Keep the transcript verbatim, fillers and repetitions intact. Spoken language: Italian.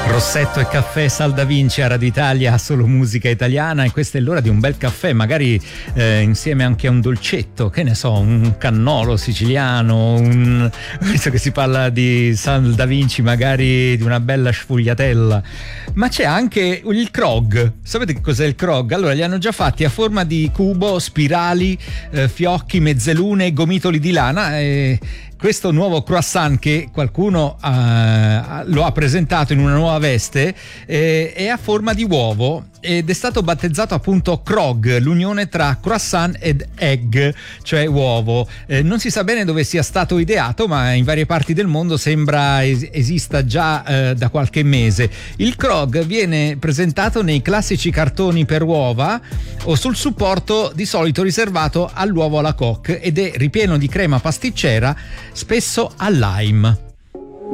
Rossetto e caffè Sal da Vinci a Radio Italia, solo musica italiana, e questa è l'ora di un bel caffè, magari eh, insieme anche a un dolcetto, che ne so, un cannolo siciliano, un... visto che si parla di Sal da Vinci, magari di una bella sfogliatella. Ma c'è anche il Krog. Sapete che cos'è il Krog? Allora, li hanno già fatti a forma di cubo, spirali, eh, fiocchi, mezzelune, gomitoli di lana, e questo nuovo croissant che qualcuno uh, lo ha presentato in una nuova veste eh, è a forma di uovo ed è stato battezzato appunto Krog, l'unione tra croissant ed egg, cioè uovo. Eh, non si sa bene dove sia stato ideato, ma in varie parti del mondo sembra es- esista già eh, da qualche mese. Il Krog viene presentato nei classici cartoni per uova o sul supporto di solito riservato all'uovo alla coque ed è ripieno di crema pasticcera, spesso al lime.